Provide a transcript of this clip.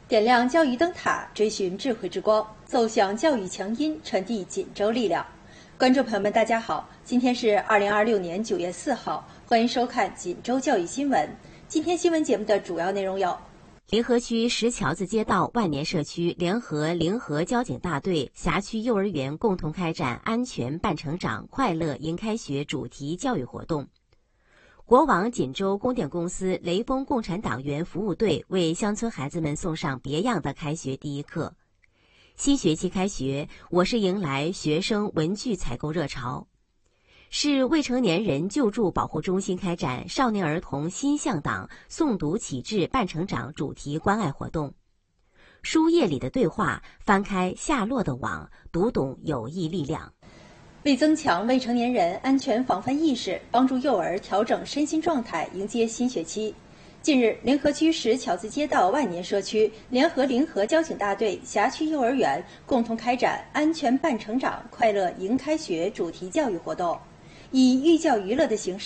点亮教育灯塔，追寻智慧之光，奏响教育强音，传递锦州力量。观众朋友们，大家好，今天是2026年9月4号，欢迎收看锦州教育新闻。今天新闻节目的主要内容有： 临河区石桥子街道万年社区联合临河交警大队辖区幼儿园共同开展安全伴成长、快乐迎开学主题教育活动。国网锦州供电公司雷锋共产党员服务队为乡村孩子们送上别样的开学第一课。新学期开学，我市迎来学生文具采购热潮。市未成年人救助保护中心开展少年儿童新向党诵读启智伴成长主题关爱活动。书页里的对话，翻开夏洛的网，读懂有益力量。 为增强未成年人安全防范意识，帮助幼儿调整身心状态，迎接新学期。近日，临河区石桥子街道万年社区联合临河交警大队辖区幼儿园共同开展安全伴成长、快乐迎开学主题教育活动，以寓教于乐的形式